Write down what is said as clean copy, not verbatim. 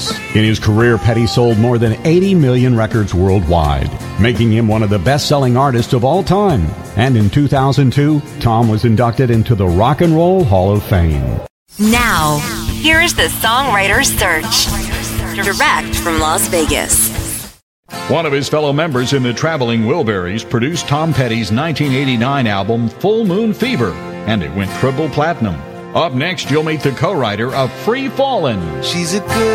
years. In his career, Petty sold more than 80 million records worldwide, making him one of the best-selling artists of all time. And in 2002, Tom was inducted into the Rock and Roll Hall of Fame. Now, here's the Songwriter's Search, direct from Las Vegas. One of his fellow members in the Traveling Wilburys produced Tom Petty's 1989 album Full Moon Fever, and it went triple platinum. Up next, you'll meet the co-writer of Free Fallin'. She's a good